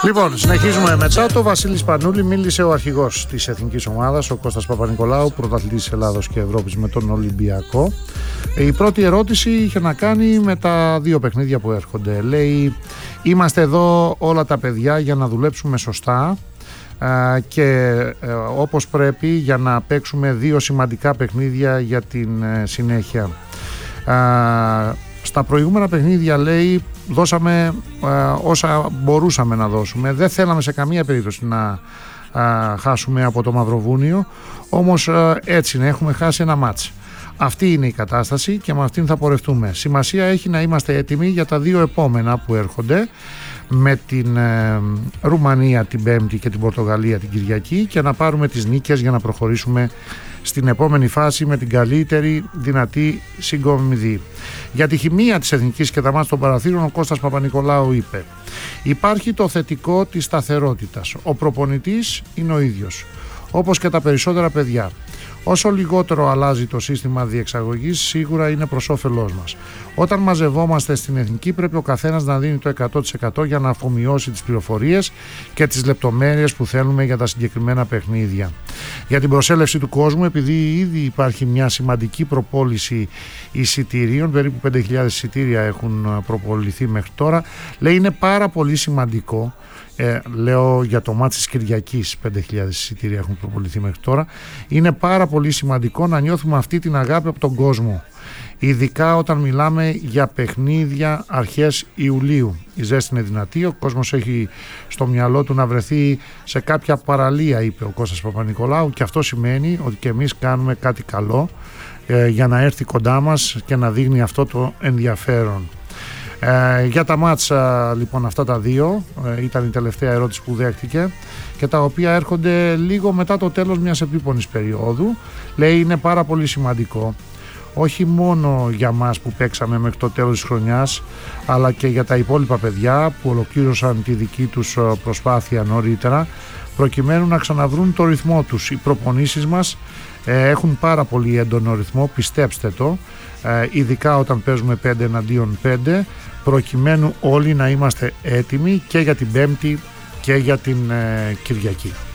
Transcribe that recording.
Λοιπόν, συνεχίζουμε μετά. Το Βασίλη Σπανούλη μίλησε ο αρχηγός της εθνικής ομάδας, ο Κώστας Παπα-Νικολάου, πρωταθλητής Ελλάδος και Ευρώπης με τον Ολυμπιακό. Η πρώτη ερώτηση είχε να κάνει με τα δύο παιχνίδια που έρχονται. Λέει, είμαστε εδώ όλα τα παιδιά για να δουλέψουμε σωστά και όπως πρέπει για να παίξουμε δύο σημαντικά παιχνίδια για την συνέχεια. Στα προηγούμενα παιχνίδια, λέει, δώσαμε όσα μπορούσαμε να δώσουμε. Δεν θέλαμε σε καμία περίπτωση να χάσουμε από το Μαυροβούνιο, όμως έτσι είναι, έχουμε χάσει ένα μάτς. Αυτή είναι η κατάσταση και με αυτήν θα πορευτούμε. Σημασία έχει να είμαστε έτοιμοι για τα δύο επόμενα που έρχονται, με την Ρουμανία την Πέμπτη και την Πορτογαλία την Κυριακή, και να πάρουμε τις νίκες για να προχωρήσουμε στην επόμενη φάση με την καλύτερη δυνατή συγκομιδή. Για τη χημεία της εθνικής και τα μάτς των παραθύρων, ο Κώστας Παπα-Νικολάου είπε: υπάρχει το θετικό της σταθερότητας. Ο προπονητής είναι ο ίδιος, όπως και τα περισσότερα παιδιά. Όσο λιγότερο αλλάζει το σύστημα διεξαγωγής, σίγουρα είναι προς όφελός μας. Όταν μαζευόμαστε στην εθνική, πρέπει ο καθένας να δίνει το 100% για να αφομοιώσει τις πληροφορίες και τις λεπτομέρειες που θέλουμε για τα συγκεκριμένα παιχνίδια. Για την προσέλευση του κόσμου, επειδή ήδη υπάρχει μια σημαντική προπόληση εισιτηρίων, περίπου 5.000 εισιτήρια έχουν προποληθεί μέχρι τώρα, λέει, είναι πάρα πολύ σημαντικό. Λέω για το μάτς της Κυριακής, 5.000 εισιτήρια έχουν προποληθεί μέχρι τώρα. Είναι πάρα πολύ σημαντικό να νιώθουμε αυτή την αγάπη από τον κόσμο, ειδικά όταν μιλάμε για παιχνίδια αρχές Ιουλίου. Η ζέστη είναι δυνατή, ο κόσμος έχει στο μυαλό του να βρεθεί σε κάποια παραλία, είπε ο Κώστας Παπα-Νικολάου, και αυτό σημαίνει ότι και εμείς κάνουμε κάτι καλό για να έρθει κοντά μας και να δείχνει αυτό το ενδιαφέρον. Για τα μάτσα, λοιπόν, αυτά τα δύο ήταν η τελευταία ερώτηση που δέχτηκε και τα οποία έρχονται λίγο μετά το τέλος μιας επίπονης περίοδου. Λέει, είναι πάρα πολύ σημαντικό, όχι μόνο για μας που παίξαμε μέχρι το τέλος της χρονιάς, αλλά και για τα υπόλοιπα παιδιά που ολοκλήρωσαν τη δική τους προσπάθεια νωρίτερα, προκειμένου να ξαναβρούν το ρυθμό τους. Οι προπονήσεις μας έχουν πάρα πολύ έντονο ρυθμό, πιστέψτε το, ειδικά όταν παίζουμε 5 εναντίον 5, προκειμένου όλοι να είμαστε έτοιμοι και για την Πέμπτη και για την Κυριακή.